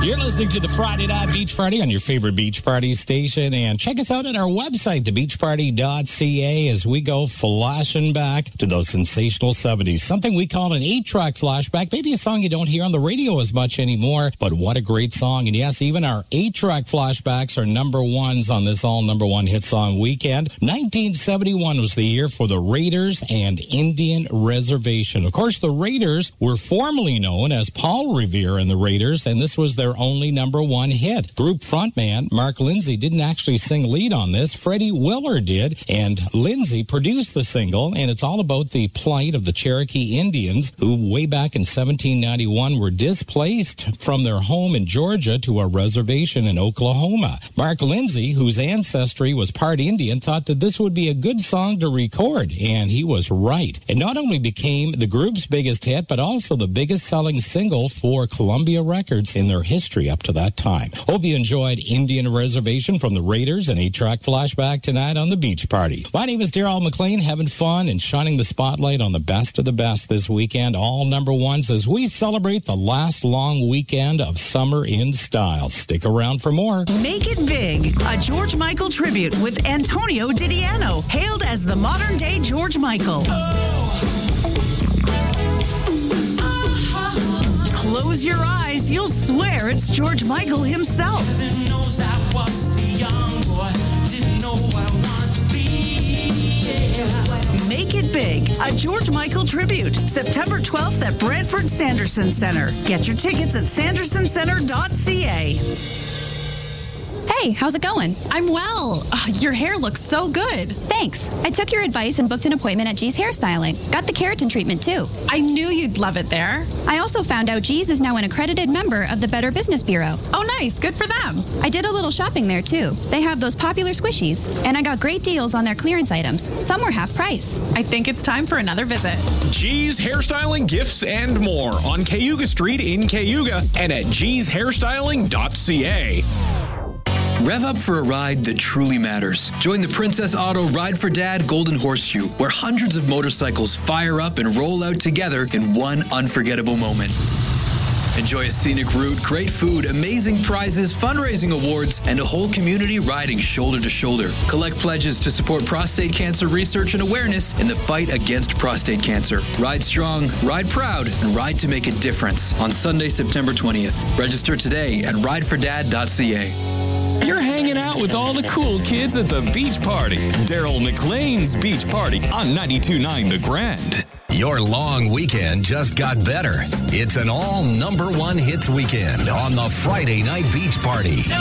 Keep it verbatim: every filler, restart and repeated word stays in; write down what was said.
You're listening to the Friday Night Beach Party on your favorite beach party station. And check us out at our website, the beach party dot c a, as we go flashing back to those sensational seventies. Something we call an eight-track flashback. Maybe a song you don't hear on the radio as much anymore, but what a great song. And yes, even our eight-track flashbacks are number ones on this all number one hit song weekend. nineteen seventy-one was the year for the Raiders and Indian Reservation. Of course, the Raiders were formerly known as Paul Revere and the Raiders, and this was their only number one hit. Group frontman Mark Lindsay didn't actually sing lead on this. Freddie Willer did, and Lindsay produced the single, and it's all about the plight of the Cherokee Indians who way back in seventeen ninety-one were displaced from their home in Georgia to a reservation in Oklahoma. Mark Lindsay, whose ancestry was part Indian, thought that this would be a good song to record, and he was right. It not only became the group's biggest hit, but also the biggest selling single for Columbia Records in their history up to that time. Hope you enjoyed Indian Reservation from the Raiders, an eight-track flashback tonight on the Beach Party. My name is Darryl McLean, having fun and shining the spotlight on the best of the best this weekend, all number ones, as we celebrate the last long weekend of summer in style. Stick around for more. Make It Big, a George Michael tribute with Antonio Didiano, hailed as the modern-day George Michael. Close your eyes, you'll swear it's George Michael himself. Make It Big, a George Michael tribute, September twelfth at Brantford Sanderson Center. Get your tickets at sanderson center dot c a. Hey, how's it going? I'm well. Uh, your hair looks so good. Thanks. I took your advice and booked an appointment at G's Hairstyling. Got the keratin treatment, too. I knew you'd love it there. I also found out G's is now an accredited member of the Better Business Bureau. Oh, nice. Good for them. I did a little shopping there, too. They have those popular squishies, and I got great deals on their clearance items. Some were half price. I think it's time for another visit. G's Hairstyling, Gifts, and more on Cayuga Street in Cayuga and at gees hairstyling dot c a. Rev up for a ride that truly matters. Join the Princess Auto Ride for Dad Golden Horseshoe, where hundreds of motorcycles fire up and roll out together in one unforgettable moment. Enjoy a scenic route, great food, amazing prizes, fundraising awards, and a whole community riding shoulder to shoulder. Collect pledges to support prostate cancer research and awareness in the fight against prostate cancer. Ride strong, ride proud, and ride to make a difference on Sunday, September twentieth. Register today at ride for dad dot c a. You're hanging out with all the cool kids at the Beach Party. Darryl McLean's Beach Party on ninety-two point nine The Grand. Your long weekend just got better. It's an all number one hits weekend on the Friday Night Beach Party.